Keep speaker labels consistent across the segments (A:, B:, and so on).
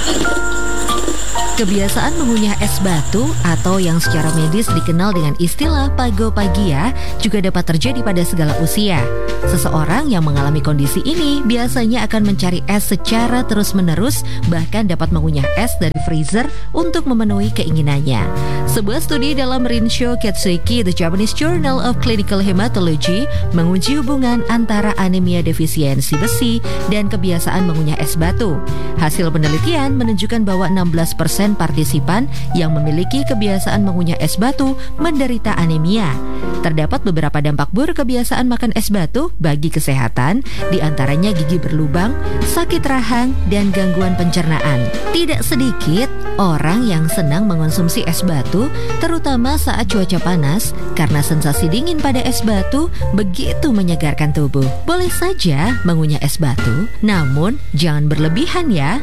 A: Kebiasaan mengunyah es batu atau yang secara medis dikenal dengan istilah pagopagia juga dapat terjadi pada segala usia. Seseorang yang mengalami kondisi ini biasanya akan mencari es secara terus-menerus, bahkan dapat mengunyah es dari freezer untuk memenuhi keinginannya. Sebuah studi dalam Rinshō Katsuki, The Japanese Journal of Clinical Hematology, menguji hubungan antara anemia defisiensi besi dan kebiasaan mengunyah es batu. Hasil penelitian menunjukkan bahwa 16% partisipan yang memiliki kebiasaan mengunyah es batu menderita anemia. Terdapat beberapa dampak buruk kebiasaan makan es batu bagi kesehatan, diantaranya gigi berlubang, sakit rahang, dan gangguan pencernaan. Tidak sedikit orang yang senang mengonsumsi es batu, terutama saat cuaca panas, karena sensasi dingin pada es batu begitu menyegarkan tubuh. Boleh saja mengunyah es batu, namun jangan berlebihan ya.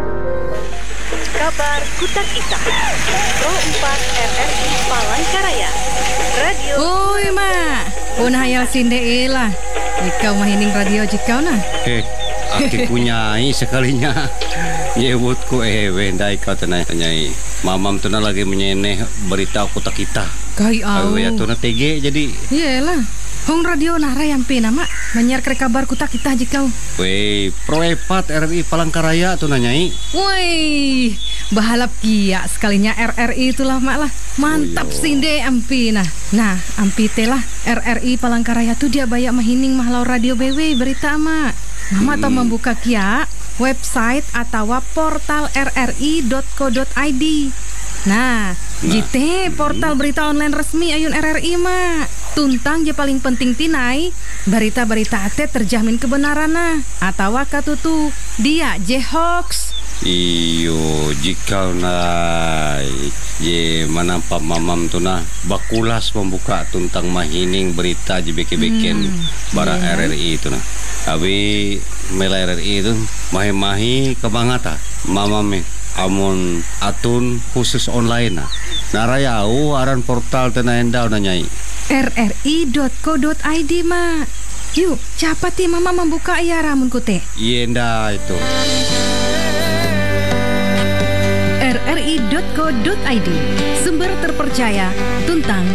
B: Kabar Kutak Ita Pro 4 RRI Palangkaraya Radio.
C: Oi mak, punah hayal sinde lah. Ikau mahining radio jikau nah.
D: Aki punyai sekalinya. Nyebutku wendai kau tenai. Mamam tuna lagi menyeneh berita Kutak Ita.
C: Kai au.
D: Ya tuna TG jadi.
C: Iyalah. Hong radio nara yang pina mak menyiar kabar Kutak Ita jikau.
D: Wei, Pro 4 RRI Palangkaraya tuh nanyai.
C: Woi, bahalap kia sekalinya RRI itulah mak lah. Mantap sinde ampi nah ampi telah RRI Palangkaraya tuh dia banyak mahining mahlau radio BW berita mak. Mama tau membuka kia website atau portal rri.co.id. Nah, gitu portal berita online resmi ayun RRI mak. Tuntang je paling penting tinai berita-berita ate terjamin kebenaran nah atau katutu dia je hoax.
D: Iyo jika naik je manampak mamam tu nah bakulas membuka tuntang mahining berita je beken barang RRI itu nah. Abi mela RRI itu mahi-mahi kebangata mamam amun atun khusus online nah. Narayau aran portal tenaenda nanyai.
C: rri.co.id mak. Yuk, cepat ya mama membuka ya ramun kute.
D: Yenda itu.
C: rri.co.id, sumber terpercaya tentang